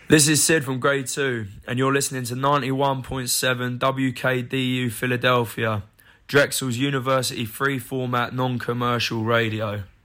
This is Sid from Grade 2, and you're listening to 91.7 WKDU Philadelphia, Drexel's University free format non-commercial radio.